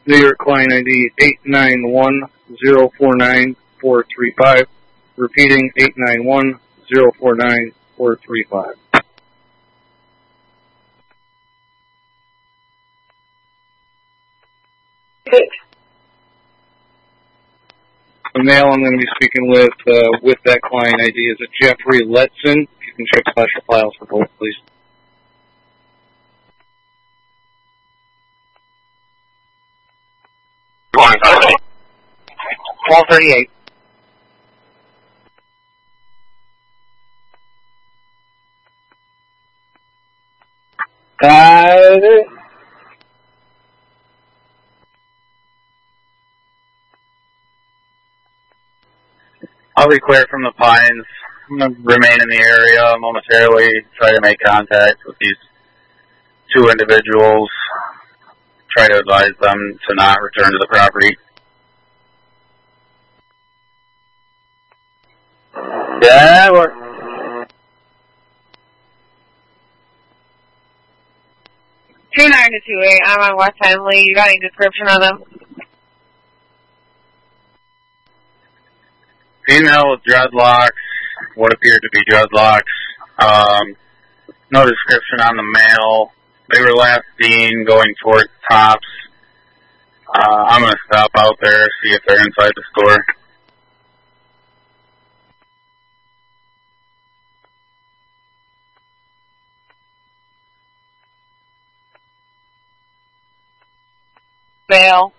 New York client ID 891049435. Repeating 891049435. The male I'm going to be speaking with that client ID is a Jeffrey Letson. If you can check special files for both, please. Line 1238. Got it. I'll be clear from the Pines. I'm going to remain in the area momentarily, try to make contact with these two individuals, try to advise them to not return to the property. Yeah, we're... 29-28, I'm on West Henley. You got any description of them? Female with dreadlocks, what appeared to be dreadlocks. No description on the male. They were last seen going towards Tops. I'm going to stop out there, see if they're inside the store. Male.